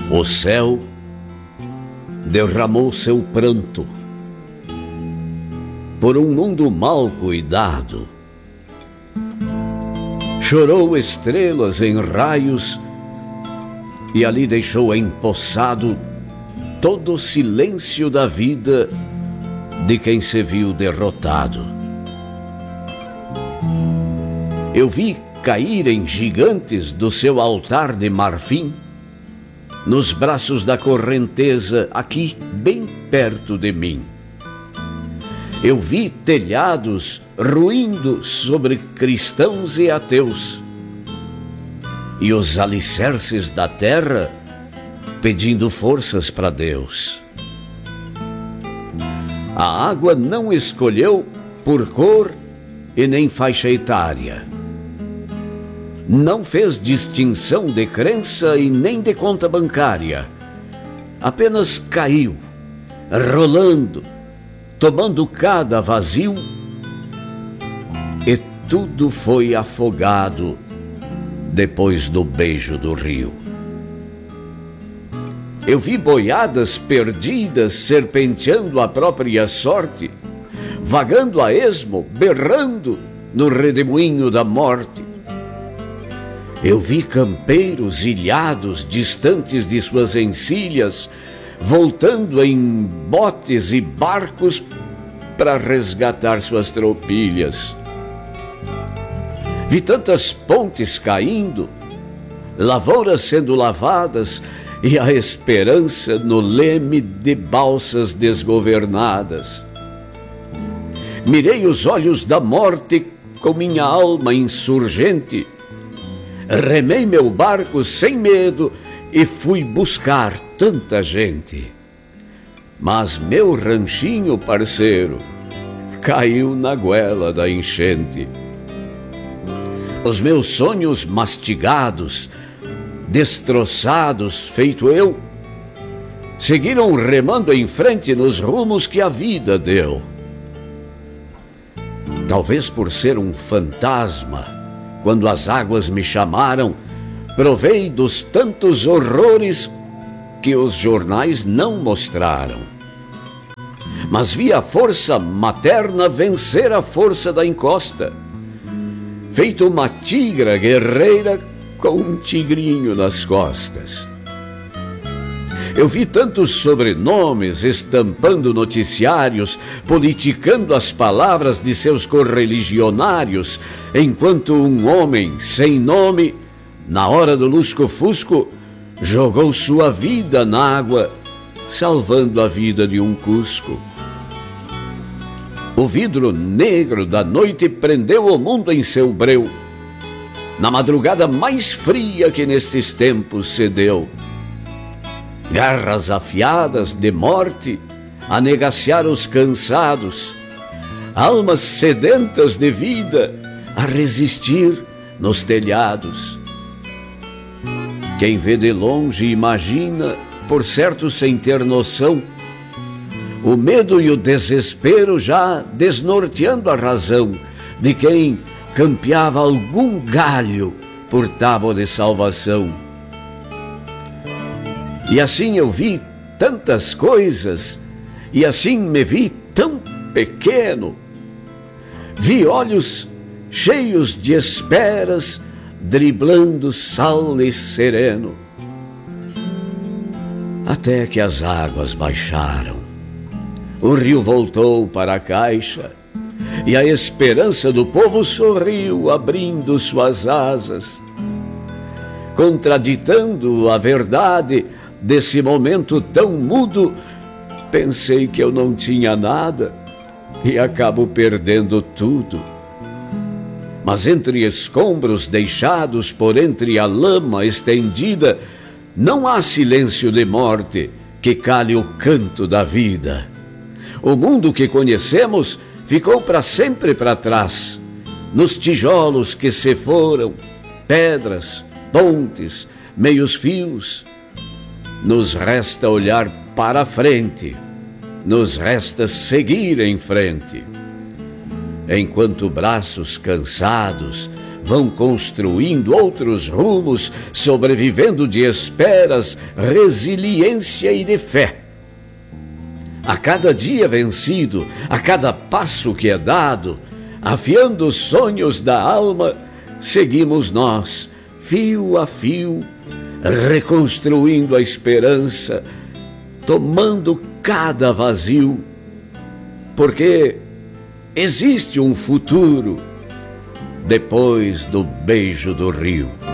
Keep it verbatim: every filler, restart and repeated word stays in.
O céu derramou seu pranto por um mundo mal cuidado. Chorou estrelas em raios e ali deixou empossado todo o silêncio da vida de quem se viu derrotado. Eu vi caírem gigantes do seu altar de marfim nos braços da correnteza aqui bem perto de mim. Eu vi telhados ruindo sobre cristãos e ateus, e os alicerces da terra pedindo forças para Deus. A água não escolheu por cor e nem faixa etária. Não fez distinção de crença e nem de conta bancária. Apenas caiu, rolando, tomando cada vazio, e tudo foi afogado depois do beijo do rio. Eu vi boiadas perdidas serpenteando a própria sorte, vagando a esmo, berrando no redemoinho da morte. Eu vi campeiros ilhados, distantes de suas encilhas, voltando em botes e barcos para resgatar suas tropilhas. Vi tantas pontes caindo, lavouras sendo lavadas e a esperança no leme de balsas desgovernadas. Mirei os olhos da morte com minha alma insurgente, remei meu barco sem medo e fui buscar tanta gente. Mas meu ranchinho, parceiro, caiu na goela da enchente. Os meus sonhos mastigados, destroçados, feito eu, seguiram remando em frente nos rumos que a vida deu. Talvez por ser um fantasma, quando as águas me chamaram, provei dos tantos horrores que os jornais não mostraram. Mas vi a força materna vencer a força da encosta, feito uma tigra guerreira com um tigrinho nas costas. Eu vi tantos sobrenomes estampando noticiários, politicando as palavras de seus correligionários, enquanto um homem sem nome, na hora do lusco-fusco, jogou sua vida na água, salvando a vida de um cusco. O vidro negro da noite prendeu o mundo em seu breu, na madrugada mais fria que nestes tempos se deu. Garras afiadas de morte a negaciar os cansados, almas sedentas de vida a resistir nos telhados. Quem vê de longe imagina, por certo sem ter noção, o medo e o desespero já desnorteando a razão de quem campeava algum galho por tábua de salvação. E assim eu vi tantas coisas, e assim me vi tão pequeno. Vi olhos cheios de esperas, driblando sal e sereno. Até que as águas baixaram, o rio voltou para a caixa, e a esperança do povo sorriu, abrindo suas asas, contraditando a verdade desse momento tão mudo. Pensei que eu não tinha nada e acabo perdendo tudo. Mas entre escombros deixados por entre a lama estendida, não há silêncio de morte que cale o canto da vida. O mundo que conhecemos ficou para sempre para trás, nos tijolos que se foram, pedras, pontes, meios fios. Nos resta olhar para a frente, nos resta seguir em frente. Enquanto braços cansados vão construindo outros rumos, sobrevivendo de esperas, resiliência e de fé. A cada dia vencido, a cada passo que é dado, afiando os sonhos da alma, seguimos nós, fio a fio, reconstruindo a esperança, tomando cada vazio, porque existe um futuro depois do beijo do rio.